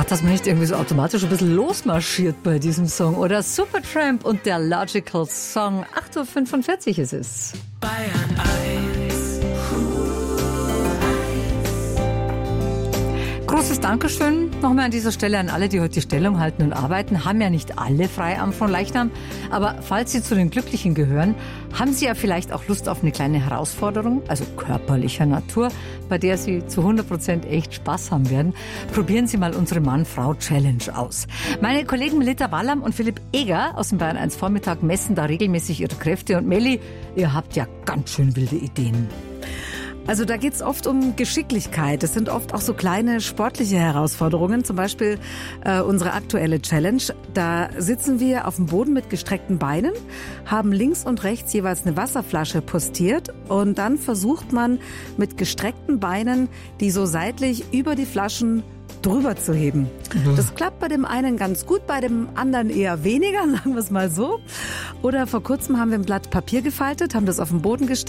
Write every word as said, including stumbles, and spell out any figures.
dass man nicht irgendwie so automatisch ein bisschen losmarschiert bei diesem Song. Oder Supertramp und der Logical Song. acht Uhr fünfundvierzig ist es. Bayern eins. Großes Dankeschön nochmal an dieser Stelle an alle, die heute die Stellung halten und arbeiten. Haben ja nicht alle frei am Fronleichnam. Aber falls Sie zu den Glücklichen gehören, haben Sie ja vielleicht auch Lust auf eine kleine Herausforderung, also körperlicher Natur, bei der Sie zu hundert Prozent echt Spaß haben werden. Probieren Sie mal unsere Mann-Frau-Challenge aus. Meine Kollegen Melitta Wallam und Philipp Eger aus dem Bayern eins Vormittag messen da regelmäßig ihre Kräfte. Und Melli, ihr habt ja ganz schön wilde Ideen. Also da geht's oft um Geschicklichkeit. Es sind oft auch so kleine sportliche Herausforderungen. Zum Beispiel äh, unsere aktuelle Challenge. Da sitzen wir auf dem Boden mit gestreckten Beinen, haben links und rechts jeweils eine Wasserflasche postiert und dann versucht man mit gestreckten Beinen, die so seitlich über die Flaschen drüber zu heben. Das klappt bei dem einen ganz gut, bei dem anderen eher weniger, sagen wir es mal so. Oder vor kurzem haben wir ein Blatt Papier gefaltet, haben das auf den Boden gestellt.